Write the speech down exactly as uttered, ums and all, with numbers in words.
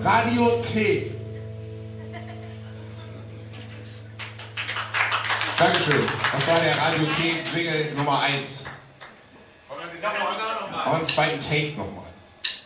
Radio T. Dankeschön. Das war der Radio T Jingle Nummer eins. Und einen zweiten Take nochmal.